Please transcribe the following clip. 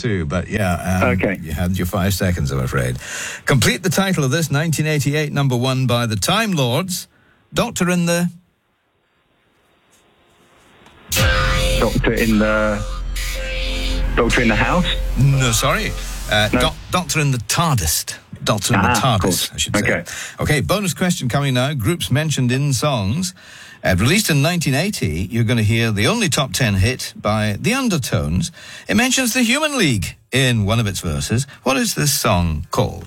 too, but yeah. Okay. You had your 5 seconds, I'm afraid. Complete the title of this 1988 number one by the Time Lords. Doctor in the... Doctor in the House? No, sorry. No. Doctor in the TARDIS. Doctor in the TARDIS, I should say. Okay, bonus question coming now. Groups mentioned in songs. Released in 1980, you're going to hear the only top 10 hit by The Undertones. It mentions the Human League in one of its verses. What is this song called?